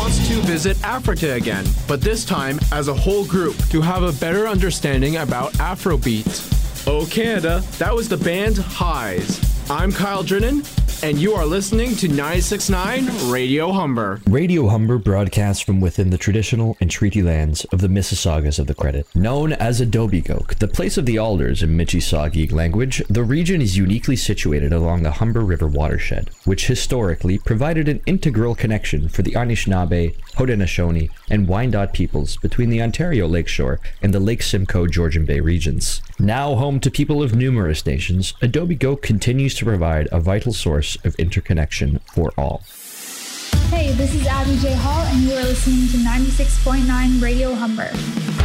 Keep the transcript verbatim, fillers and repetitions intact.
wants to visit Africa again, but this time as a whole group to have a better understanding about Afrobeat. Oh Canada, that was the band Highs. I'm Kyle Drennan, and you are listening to ninety-six point nine Radio Humber. Radio Humber broadcasts from within the traditional and treaty lands of the Mississaugas of the Credit. Known as Adobegoke, the place of the alders in Michisauga language, the region is uniquely situated along the Humber River watershed, which historically provided an integral connection for the Anishinaabe, Haudenosaunee, and Wyandot peoples between the Ontario Lakeshore and the Lake Simcoe Georgian Bay regions. Now home to people of numerous nations, Adobegoke continues to provide a vital source of interconnection for all. Hey, this is Abby J. Hall, and you are listening to ninety-six point nine Radio Humber.